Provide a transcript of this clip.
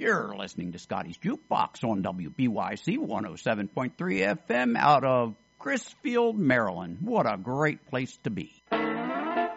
You're listening to Scotty's Jukebox on WBYC 107.3 FM out of Crisfield, Maryland. What a great place to be.